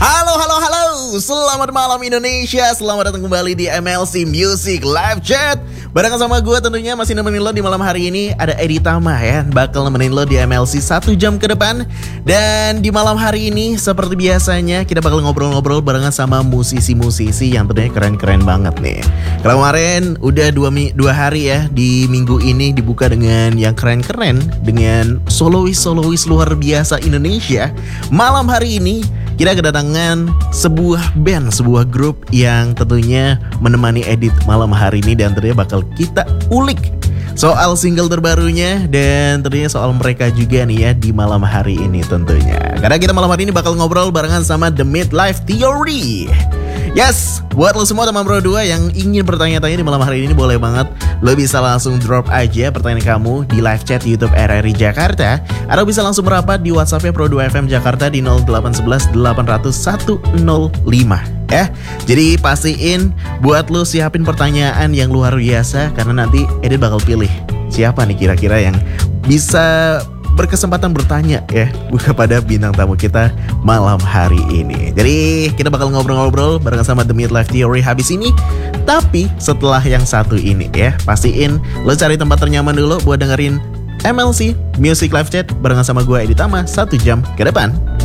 Halo, halo, halo. Selamat malam Indonesia. Selamat datang kembali di MLC Music Live Chat. Barengan sama gue tentunya masih nemenin lo di malam hari ini. Ada Edi Tama ya, bakal nemenin lo di MLC 1 jam ke depan. Dan di malam hari ini seperti biasanya kita bakal ngobrol-ngobrol barengan sama musisi-musisi yang tentunya keren-keren banget nih. Kalau kemarin udah dua hari ya, di minggu ini dibuka dengan yang keren-keren, dengan solois-solois luar biasa Indonesia. Malam hari ini kita kedatangan sebuah band, sebuah grup yang tentunya menemani Edit malam hari ini. Dan tentunya bakal kita ulik soal single terbarunya dan tentunya soal mereka juga nih ya di malam hari ini tentunya. Karena kita malam hari ini bakal ngobrol barengan sama The Midlife Theory. Yes, buat lo semua teman Pro 2 yang ingin bertanya-tanya di malam hari ini, boleh banget. Lo bisa langsung drop aja pertanyaan kamu di live chat YouTube RRI Jakarta, atau bisa langsung merapat di WhatsAppnya Pro 2 FM Jakarta di 0811 800 105 ya. Jadi pastiin buat lo siapin pertanyaan yang luar biasa, karena nanti Edit bakal pilih siapa nih kira-kira yang bisa berkesempatan bertanya ya kepada bintang tamu kita malam hari ini. Jadi kita bakal ngobrol-ngobrol barengan sama The Midlife Theory habis ini. Tapi setelah yang satu ini ya, pastiin lo cari tempat ternyaman dulu buat dengerin MLC Music Live Chat barengan sama gue Edi Tama 1 jam ke depan.